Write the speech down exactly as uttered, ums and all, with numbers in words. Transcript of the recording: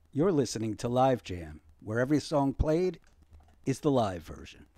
You're listening to Live Jam, where every song played is the live version.